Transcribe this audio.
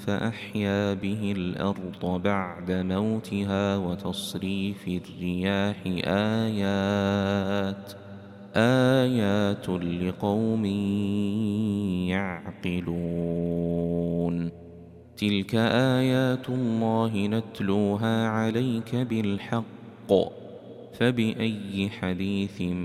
فأحيا به الأرض بعد موتها وتصريف الرياح آيات لقوم يعقلون تلك آيات الله نتلوها عليك بالحق فبأي حديث